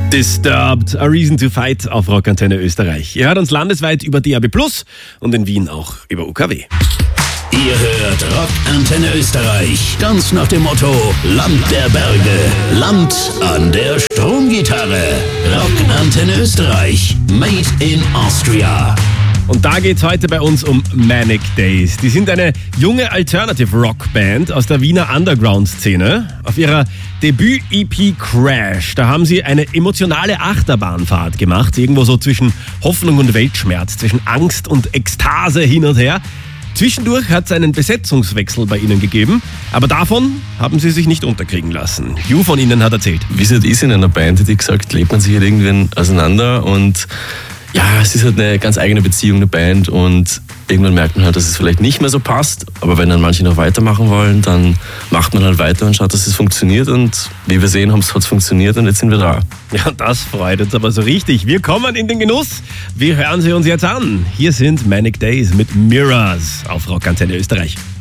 Disturbed, A Reason to Fight auf Rockantenne Österreich. Ihr hört uns landesweit über DAB+ und in Wien auch über UKW. Ihr hört Rockantenne Österreich, ganz nach dem Motto Land der Berge, Land an der Stromgitarre. Rockantenne Österreich, made in Austria. Und da geht's heute bei uns um Manic Days. Die sind eine junge Alternative-Rock-Band aus der Wiener Underground-Szene. Auf ihrer Debüt-EP Crash, da haben sie eine emotionale Achterbahnfahrt gemacht. Irgendwo so zwischen Hoffnung und Weltschmerz, zwischen Angst und Ekstase hin und her. Zwischendurch hat es einen Besetzungswechsel bei ihnen gegeben, aber davon haben sie sich nicht unterkriegen lassen. Hugh von ihnen hat erzählt. Wie es halt ist in einer Band, hätte ich gesagt, lebt man sich halt irgendwann auseinander und ja, es ist halt eine ganz eigene Beziehung, eine Band, und irgendwann merkt man halt, dass es vielleicht nicht mehr so passt, aber wenn dann manche noch weitermachen wollen, dann macht man halt weiter und schaut, dass es funktioniert, und wie wir sehen, hat es funktioniert und jetzt sind wir da. Ja, das freut uns aber so richtig. Wir kommen in den Genuss. Wir hören sie uns jetzt an. Hier sind Manic Days mit Mirrors auf Rockantenne Österreich.